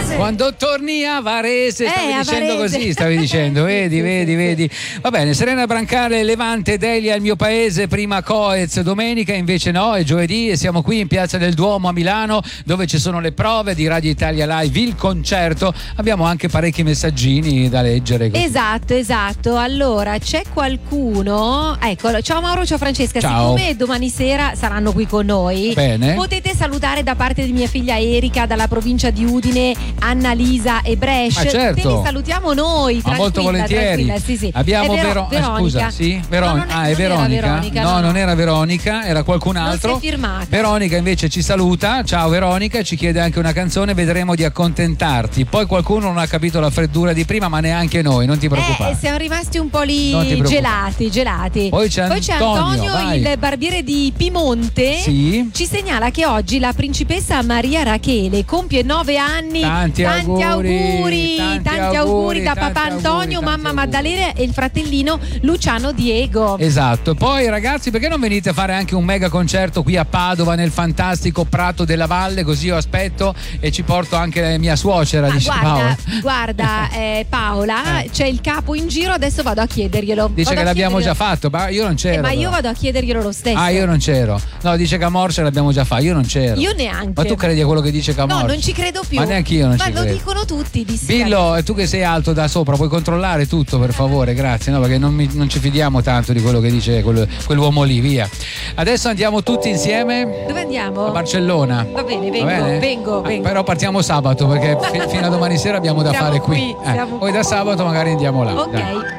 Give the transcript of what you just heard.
Quando torni a Varese, stavi dicendo Varese. così, stavi dicendo, vedi. Va bene, Serena Brancale, Levante, Delia, il mio paese, prima Coez, domenica invece no, è giovedì e siamo qui in Piazza del Duomo a Milano, dove ci sono le prove di Radio Italia Live, il concerto. Abbiamo anche parecchi messaggini da leggere. Esatto. Allora, c'è qualcuno, eccolo, ciao Mauro, ciao Francesca. Ciao. Siccome domani sera saranno qui con noi, Bene. potete salutare da parte di mia figlia Erika dalla provincia di Udine, Annalisa e Brescia. Ma certo. Te li salutiamo noi, Ma molto volentieri. tranquilla, sì. Abbiamo È Veronica. Veronica. Scusa, sì? No, non è era Veronica. Veronica, No, no. non era Veronica, era qualcun altro. Non si è firmata. Veronica invece ci saluta. Ciao Veronica, ci chiede anche una canzone, vedremo di accontentarti. Poi qualcuno non ha capito la freddura di prima, ma neanche noi, non ti preoccupare. Siamo rimasti un po' Non ti lì preoccupare. gelati. Poi c'è Antonio, vai. Il barbiere di Piemonte. Sì. Ci segnala che oggi la principessa Maria Rachele compie 9 anni. Tanti auguri da papà Antonio, mamma Maddalena e il fratellino Luciano Diego. Esatto. Poi ragazzi, perché non venite a fare anche un mega concerto qui a Padova nel fantastico Prato della Valle, così io aspetto e ci porto anche mia suocera, dice Paola. Guarda Paola, c'è il capo in giro, adesso vado a chiederglielo. Dice che l'abbiamo già fatto, ma io non c'ero. Ma io vado a chiederglielo lo stesso. Io non c'ero. No, dice che a Morse l'abbiamo già fatto, io non c'ero. Io neanche. Ma tu credi a quello che dice Camorra? No, non ci credo più. Ma neanche io non ci credo. Ma lo dicono tutti. Billo, e tu che sei alto da sopra, puoi controllare tutto per favore, grazie, no? Perché non ci fidiamo tanto di quello che dice quell'uomo lì, via. Adesso andiamo tutti insieme. Dove andiamo? A Barcellona. Va bene, vengo. Però partiamo sabato perché fino a domani sera abbiamo da siamo fare qui. Siamo Poi da sabato magari andiamo là. Ok. Dai.